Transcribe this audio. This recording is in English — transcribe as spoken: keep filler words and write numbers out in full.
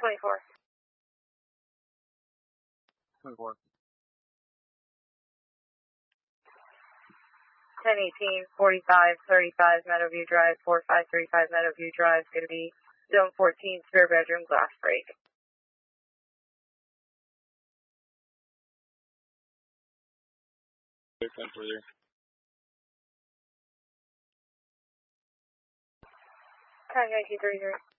twenty-four. twenty-four. ten eighteen, forty-five, thirty-five, Meadowview Drive, four five three five Meadowview Drive, going to be zone fourteen, spare bedroom, glass break. ten further. Contact nineteen thirty-three.